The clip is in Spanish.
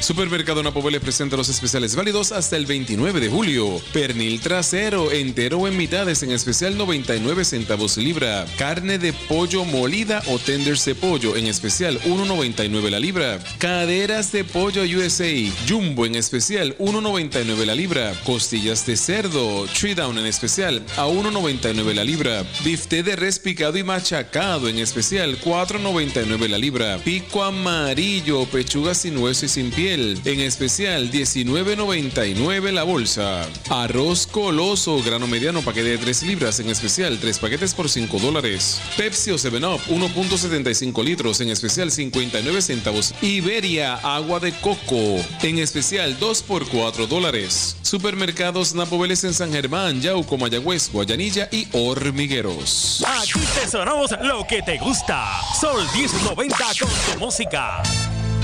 Supermercado Napo les presenta los especiales válidos hasta el 29 de julio. Pernil trasero, entero o en mitades, en especial 99 centavos libra. Carne de pollo molida o tenders de pollo, en especial 1.99 la libra. Caderas de pollo USA, jumbo en especial 1.99 la libra. Costillas de cerdo, Tree Down en especial a 1.99 la libra. Bifte de res picado y machacado en especial 4.99 la libra. Pico amarillo, pechuga sin hueso y sin piel, en especial $19.99 la bolsa. Arroz coloso, grano mediano, paquete de 3 libras, en especial 3 paquetes por $5. Pepsi o 7-Up, 1.75 litros, en especial 59 centavos. Iberia, agua de coco, en especial 2 por $4. Supermercados Napo Vélez en San Germán, Yauco, Mayagüez, Guayanilla y Hormigueros. Aquí te sonamos lo que te gusta. Sol 1090 con tu música.